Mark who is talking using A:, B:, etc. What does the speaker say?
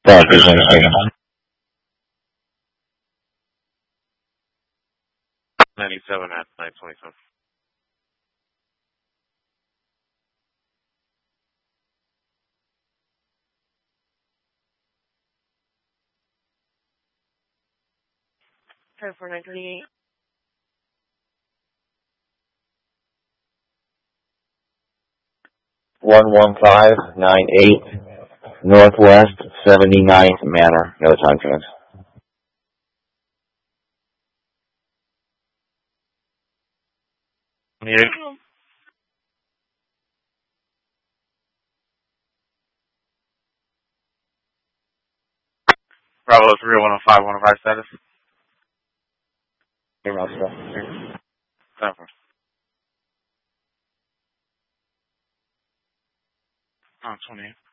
A: Barclays Interstate.
B: 97 at 927.
C: Try for 928.
A: 11598 Northwest 79th Manor. No time change.
B: Bravo 3105, 105 status.
A: Hey, Roscoe.
B: Time for 28.